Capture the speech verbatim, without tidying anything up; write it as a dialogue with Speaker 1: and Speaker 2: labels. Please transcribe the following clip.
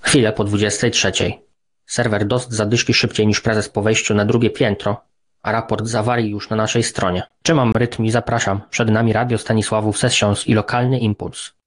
Speaker 1: Chwilę po dwudziestej trzeciej. Serwer D O S zadyszki szybciej niż prezes po wejściu na drugie piętro, a raport z awarii już na naszej stronie. Trzymam rytm i zapraszam. Przed nami Radio Stanisławów Sessions i lokalny impuls.